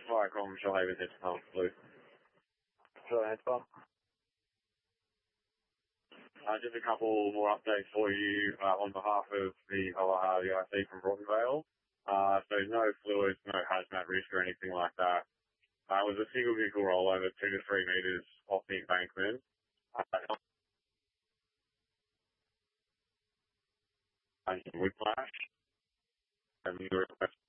Fire Column, Shoalhaven, Headstone, Blue. Shoalhaven, Headstone. Just a couple more updates for you on behalf of the IC from Broadvale. So no fluids, no hazmat risk or anything like that. It was a single vehicle rollover 2 to 3 metres off the embankment. Whiplash. And the request